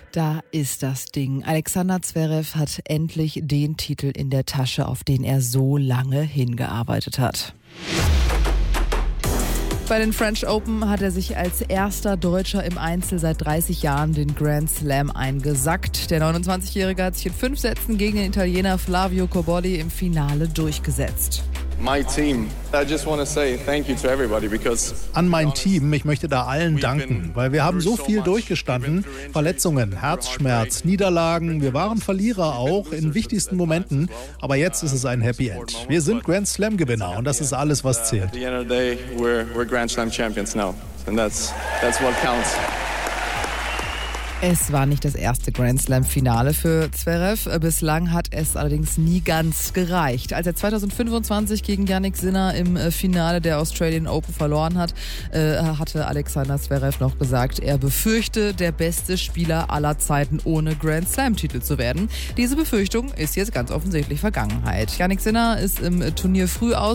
Da ist das Ding. Alexander Zverev hat endlich den Titel in der Tasche, auf den er so lange hingearbeitet hat. Bei den French Open hat er sich als erster Deutscher im Einzel seit 30 Jahren den Grand Slam eingesackt. Der 29-Jährige hat sich in 5 Sätzen gegen den Italiener Flavio Cobolli im Finale durchgesetzt. An mein Team, ich möchte da allen danken, weil wir haben so viel durchgestanden. Verletzungen, Herzschmerz, Niederlagen, wir waren Verlierer auch in wichtigsten Momenten, aber jetzt ist es ein Happy End. Wir sind Grand Slam Gewinner und das ist alles, was zählt. At the end of the day, we're Grand Slam champions now, and that's what counts. Es war nicht das erste Grand Slam-Finale für Zverev. Bislang hat es allerdings nie ganz gereicht. Als er 2025 gegen Jannik Sinner im Finale der Australian Open verloren hat, hatte Alexander Zverev noch gesagt, er befürchte, der beste Spieler aller Zeiten ohne Grand Slam-Titel zu werden. Diese Befürchtung ist jetzt ganz offensichtlich Vergangenheit. Jannik Sinner ist im Turnier früh aus.